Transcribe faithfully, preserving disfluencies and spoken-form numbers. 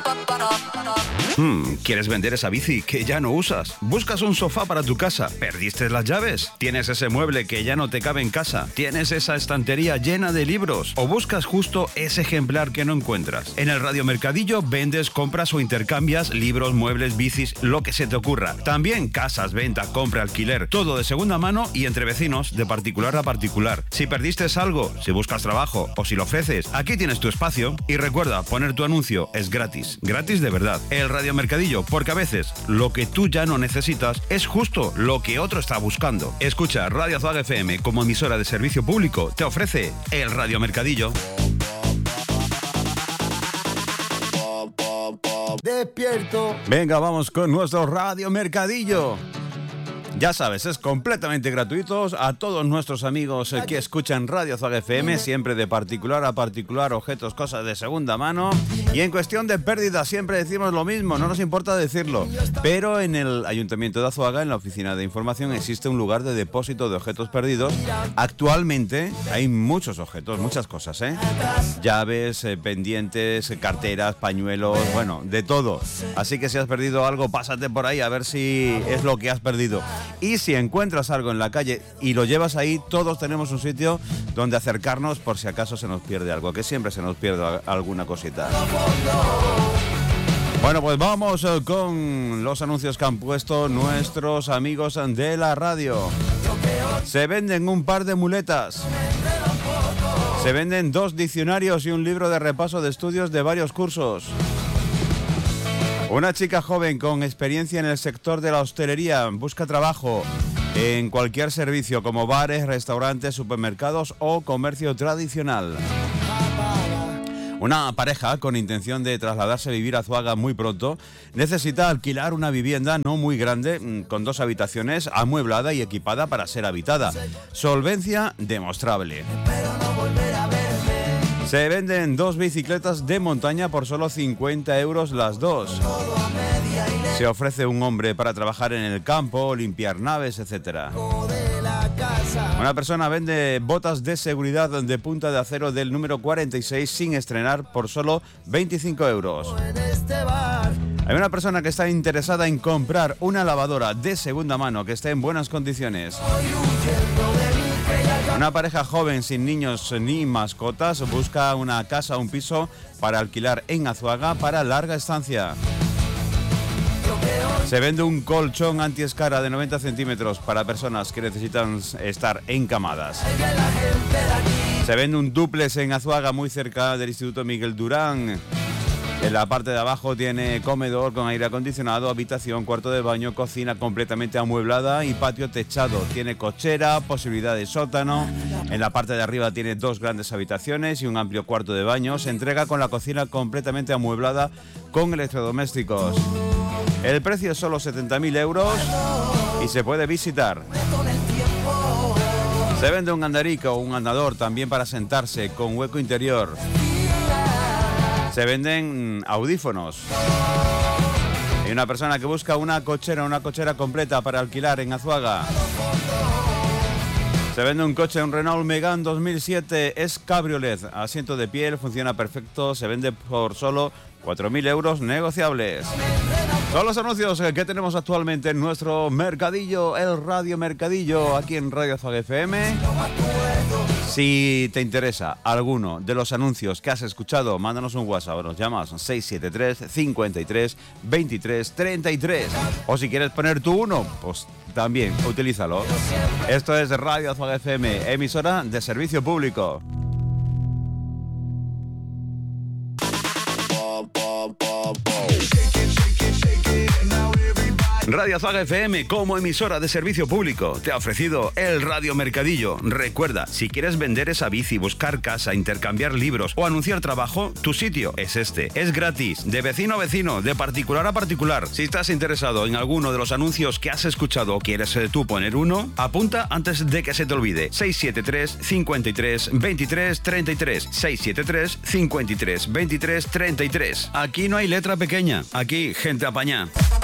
Hmm, ¿quieres vender esa bici que ya no usas? ¿Buscas un sofá para tu casa? ¿Perdiste las llaves? ¿Tienes ese mueble que ya no te cabe en casa? ¿Tienes esa estantería llena de libros? ¿O buscas justo ese ejemplar que no encuentras? En el Radio Mercadillo vendes, compras o intercambias libros, muebles, bicis, lo que se te ocurra. También casas, venta, compra, alquiler, todo de segunda mano y entre vecinos, de particular a particular. Si perdiste algo, si buscas trabajo o si lo ofreces, aquí tienes tu espacio. Y recuerda, poner tu anuncio es gratis. Gratis de verdad. El Radio Mercadillo, porque a veces lo que tú ya no necesitas es justo lo que otro está buscando. Escucha, Radio Azuaga F M como emisora de servicio público te ofrece el Radio Mercadillo. Despierto. Venga, vamos con nuestro Radio Mercadillo. Ya sabes, es completamente gratuito a todos nuestros amigos que escuchan Radio Azuaga F M, siempre de particular a particular, objetos, cosas de segunda mano. Y en cuestión de pérdida siempre decimos lo mismo, no nos importa decirlo. Pero en el Ayuntamiento de Azuaga, en la Oficina de Información, existe un lugar de depósito de objetos perdidos. Actualmente hay muchos objetos, muchas cosas, ¿eh? Llaves, eh, pendientes, carteras, pañuelos, bueno, de todo. Así que si has perdido algo, pásate por ahí a ver si es lo que has perdido. Y si encuentras algo en la calle y lo llevas ahí, todos tenemos un sitio donde acercarnos por si acaso se nos pierde algo, que siempre se nos pierde alguna cosita. Bueno, pues vamos con los anuncios que han puesto nuestros amigos de la radio. Se venden un par de muletas. Se venden dos diccionarios y un libro de repaso de estudios de varios cursos. Una chica joven con experiencia en el sector de la hostelería busca trabajo en cualquier servicio como bares, restaurantes, supermercados o comercio tradicional. Una pareja con intención de trasladarse a vivir a Azuaga muy pronto necesita alquilar una vivienda no muy grande con dos habitaciones, amueblada y equipada para ser habitada. Solvencia demostrable. Se venden dos bicicletas de montaña por solo cincuenta euros las dos. Se ofrece un hombre para trabajar en el campo, limpiar naves, etcétera. Una persona vende botas de seguridad de punta de acero del número cuarenta y seis sin estrenar por solo veinticinco euros. Hay una persona que está interesada en comprar una lavadora de segunda mano que esté en buenas condiciones. Una pareja joven sin niños ni mascotas busca una casa o un piso para alquilar en Azuaga para larga estancia. Se vende un colchón antiescara de noventa centímetros para personas que necesitan estar encamadas. Se vende un dúplex en Azuaga muy cerca del Instituto Miguel Durán. En la parte de abajo tiene comedor con aire acondicionado, habitación, cuarto de baño, cocina completamente amueblada y patio techado. Tiene cochera, posibilidad de sótano. En la parte de arriba tiene dos grandes habitaciones y un amplio cuarto de baño. Se entrega con la cocina completamente amueblada con electrodomésticos. El precio es solo setenta mil euros y se puede visitar. Se vende un andarico o un andador también para sentarse con hueco interior. Se venden audífonos. Hay una persona que busca una cochera, una cochera completa para alquilar en Azuaga. Se vende un coche, un Renault Megane dos mil siete, es cabriolet, asiento de piel, funciona perfecto, se vende por solo cuatro mil euros negociables. Son los anuncios que tenemos actualmente en nuestro mercadillo, el Radio Mercadillo, aquí en Radio Azuaga F M. Si te interesa alguno de los anuncios que has escuchado, mándanos un WhatsApp, nos llamas seis siete tres, cincuenta y tres, veintitrés, treinta y tres. O si quieres poner tú uno, pues también utilízalo. Esto es Radio Azuaga F M, emisora de servicio público. Radio Azuaga F M como emisora de servicio público te ha ofrecido el Radio Mercadillo. Recuerda, si quieres vender esa bici, buscar casa, intercambiar libros o anunciar trabajo, tu sitio es este. Es gratis, de vecino a vecino, de particular a particular. Si estás interesado en alguno de los anuncios que has escuchado o quieres tú poner uno, apunta antes de que se te olvide. seis siete tres, cincuenta y tres, veintitrés, treinta y tres. seis siete tres, cincuenta y tres, veintitrés, treinta y tres. Aquí no hay letra pequeña, aquí gente apañá.